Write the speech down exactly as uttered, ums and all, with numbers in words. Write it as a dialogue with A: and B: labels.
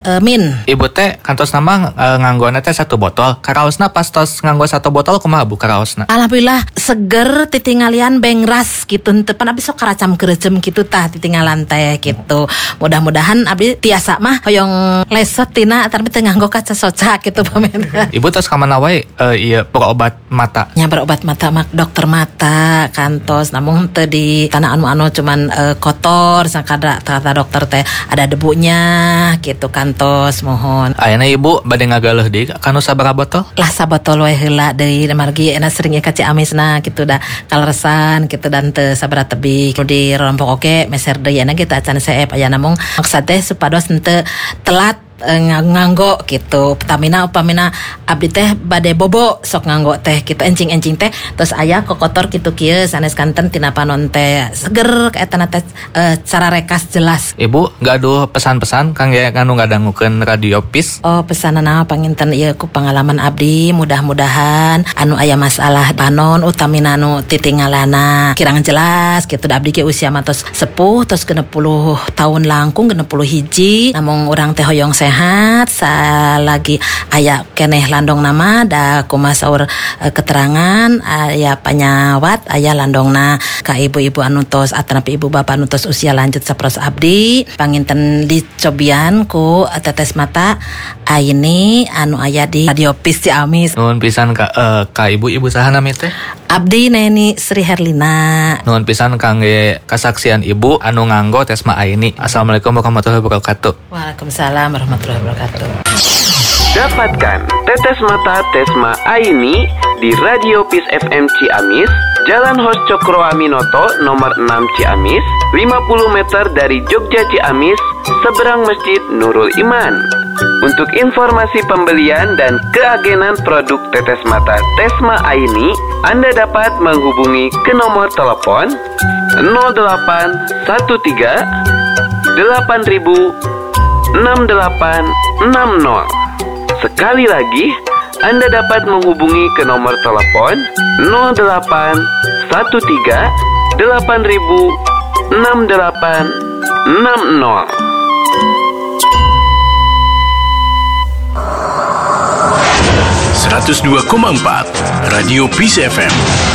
A: Uh, min
B: Ibu teh kantos nama uh, nganggoana teh satu botol. Karaosna pas tos nganggo satu botol kumaha Bu karaosna?
A: Alhamdulillah seger titingalian bengras gitu. Teu pan abdi sok karacam keureuceum kitu tah titinggalan teh gitu. Mudah-mudahan abdi tiasa mah hoyong leset tina tapi teu nganggo kaca soca gitu pamen.
B: Ibu tos ka mana wae uh, ieu berobat mata?
A: Nya berobat mata mak dokter mata kantos namun teu di tanah anu-anu cuman uh, kotor sakada kata dokter teh ada debunya gitu kan. Tos mohon.
B: Ayeuna Ibu bade ngagaleuh deui kanu sabaraha botol?
A: Lah sabotol we heula deui margi ena sering ka Ciamisna kitu dah kaleresan kitu dan teu sabaraha tebih. Nu di rompok oge meser deui ena kita acan seep aya namung maksud teh supados henteu telat nganggo gitu. Pertamina upamina abdi teh bade bobo sok nganggo teh gitu encing-encing teh terus aya kokotor kitu kieu sanes kanten tina panon teh seger kaetana teh e, cara rekas jelas.
B: Ibu gaduh pesan-pesan kangge anu ngadangukeun Radio Peace.
A: Oh pesanana panginten ieu ku pengalaman abdi mudah-mudahan anu aya masalah panon utamina anu titinggalana kirang jelas gitu da abdi ge usia matos sepuh terus genep puluh tahun langkung genep puluh hiji namung urang teh hoyong sehat salagi aya keneh landong nama da kumaha saur e, keterangan aya panyawat aya landongna ka ibu-ibu anu tos atanapi ibu bapak anu tos usia lanjut saperos abdi panginten dicobian ku tetes mata aini anu aya di Radio Peace Ciamis.
B: Nuhun pisan ka uh, ka ibu-ibu saha nami teh?
A: Abdi Neni Sri Herlina.
B: Nuhun pisan kangge kasaksian ibu anu nganggo Tesma Aini. Assalamualaikum warahmatullahi wabarakatuh.
A: Waalaikumsalam warahmatullahi wabarakatuh.
C: Dapatkan tetes mata Tesma Aini di Radio Peace F M Ciamis, Jalan Hos Cokro Aminoto nomor enam Ciamis, lima puluh meter dari Jogja Ciamis, seberang Masjid Nurul Iman. Untuk informasi pembelian dan keagenan produk tetes mata Tesma Aini, Anda dapat menghubungi ke nomor telepon nol delapan satu tiga delapan ribu enam delapan enam nol. Sekali lagi, Anda dapat menghubungi ke nomor telepon nol delapan satu tiga delapan ribu enam delapan enam nol.
D: seratus dua koma empat Radio Peace F M.